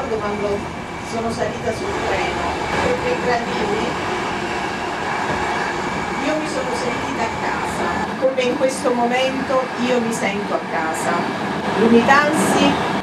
ricordo quando sono salita sul treno, per quei gradini, io mi sono sentita a casa, come in questo momento io mi sento a casa. Lumitansi